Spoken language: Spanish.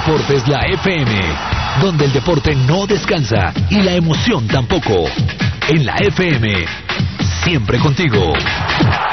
Deportes La FM, donde el deporte no descansa y la emoción tampoco. En la FM, siempre contigo.